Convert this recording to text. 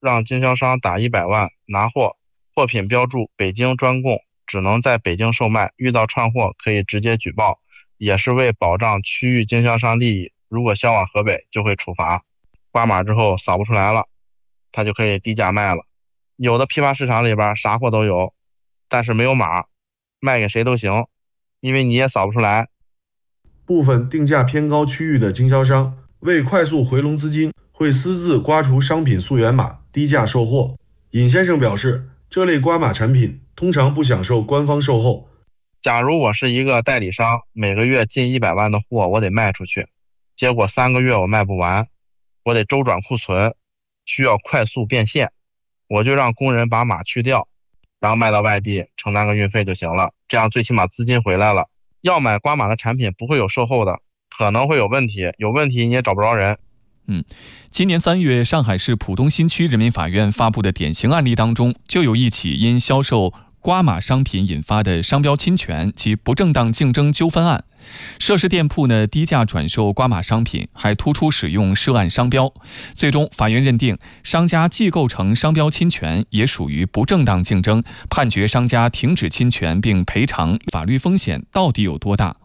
让经销商打100万拿货，货品标注北京专供，只能在北京售卖，遇到串货可以直接举报，也是为保障区域经销商利益，如果销往河北就会处罚。挂码之后扫不出来了，他就可以低价卖了。有的批发市场里边啥货都有，但是没有码，卖给谁都行，因为你也扫不出来。 部分定价偏高区域的经销商为快速回笼资金，会私自刮除商品溯源码，低价售货。尹先生表示，这类刮码产品通常不享受官方售后。 假如我是一个代理商，每个月近100万的货我得卖出去，结果3个月我卖不完，我得周转库存，需要快速变现，我就让工人把码去掉，然后卖到外地承担个运费就行了，这样最起码资金回来了。要买刮码的产品不会有售后的，可能会有问题，有问题你也找不着人。 今年3月，上海市浦东新区人民法院发布的典型案例当中，就有一起因销售刮码商品引发的商标侵权及不正当竞争纠纷案。涉事店铺呢低价转售刮码商品，还突出使用涉案商标。最终，法院认定商家既构成商标侵权，也属于不正当竞争，判决商家停止侵权并赔偿。法律风险到底有多大？